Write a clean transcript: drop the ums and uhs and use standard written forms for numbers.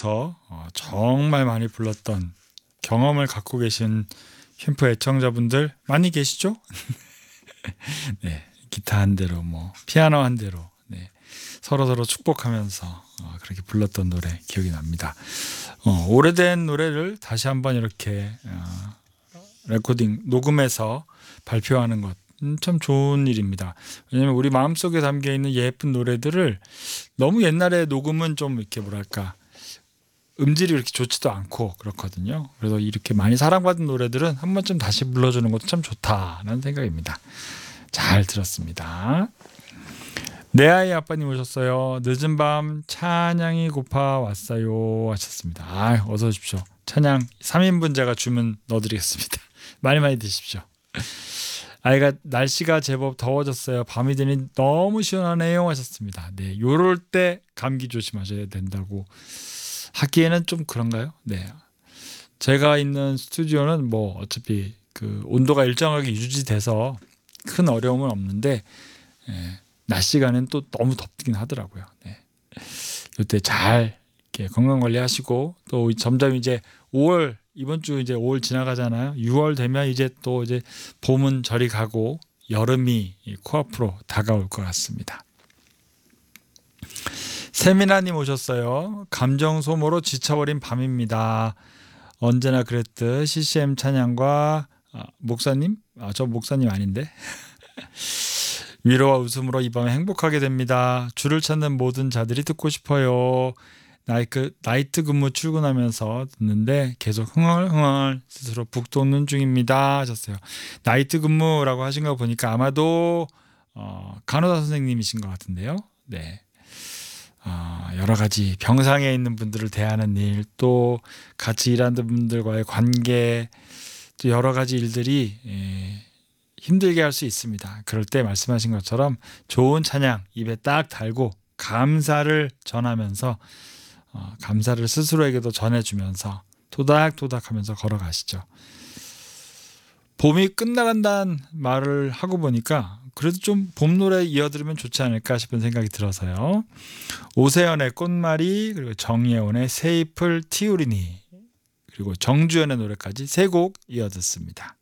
노래에서 정말 많이 불렀던 경험을 갖고 계신 캠프 애청자분들 많이 계시죠? 네, 기타 한 대로 피아노 한 대로 서로 축복하면서 그렇게 불렀던 노래 기억이 납니다. 오래된 노래를 다시 한번 이렇게 레코딩 녹음해서 발표하는 것 참 좋은 일입니다. 왜냐하면 우리 마음속에 담겨 있는 예쁜 노래들을 너무 옛날에 녹음은 좀 이렇게 뭐랄까 음질이 이렇게 좋지도 않고 그렇거든요. 그래서 이렇게 많이 사랑받은 노래들은 한 번쯤 다시 불러주는 것도 참 좋다라는 생각입니다. 잘 들었습니다. 내 아이 아빠님 오셨어요. 늦은 밤 찬양이 고파 왔어요 하셨습니다. 어서 오십시오. 찬양 3인분 제가 주문 넣어드리겠습니다. 많이 드십시오. 아이가 날씨가 제법 더워졌어요. 밤이 되니 너무 시원하네요 하셨습니다. 네, 요럴 때 감기 조심하셔야 된다고 하기에는 좀 그런가요? 네, 제가 있는 스튜디오는 어차피 그 온도가 일정하게 유지돼서 큰 어려움은 없는데 낮 시간엔 또 너무 덥긴 하더라고요. 네, 이때 잘 이렇게 건강 관리하시고 또 점점 이제 5월 이번 주 이제 5월 지나가잖아요. 6월 되면 이제 또 이제 봄은 저리 가고 여름이 코앞으로 다가올 것 같습니다. 세미나님 오셨어요. 감정 소모로 지쳐버린 밤입니다. 언제나 그랬듯 CCM 찬양과 목사님? 저 목사님 아닌데? 위로와 웃음으로 이 밤에 행복하게 됩니다. 주를 찾는 모든 자들이 듣고 싶어요. 나이트 근무 출근하면서 듣는데 계속 흥얼흥얼 스스로 북돋는 중입니다 하셨어요. 나이트 근무라고 하신 거 보니까 아마도 간호사 선생님이신 것 같은데요. 네, 여러 가지 병상에 있는 분들을 대하는 일, 또 같이 일하는 분들과의 관계, 또 여러 가지 일들이 힘들게 할 수 있습니다. 그럴 때 말씀하신 것처럼 좋은 찬양 입에 딱 달고 감사를 전하면서 감사를 스스로에게도 전해주면서 토닥토닥하면서 걸어가시죠. 봄이 끝나간다는 말을 하고 보니까 그래도 좀 봄 노래 이어들으면 좋지 않을까 싶은 생각이 들어서요. 오세연의 꽃말이, 그리고 정예원의 새잎을 틔우리니, 그리고 정주현의 노래까지 세 곡 이어 듣습니다.